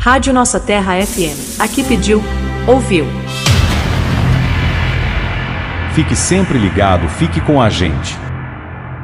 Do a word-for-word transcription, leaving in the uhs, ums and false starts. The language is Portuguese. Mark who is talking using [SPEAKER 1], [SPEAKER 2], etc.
[SPEAKER 1] Rádio Nossa Terra F M. Aqui pediu, ouviu.
[SPEAKER 2] Fique sempre ligado, fique com a gente.